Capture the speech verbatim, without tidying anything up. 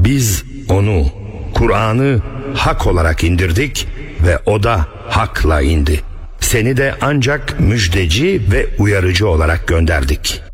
Biz onu, Kur'an'ı hak olarak indirdik ve o da hakla indi. Seni de ancak müjdeci ve uyarıcı olarak gönderdik.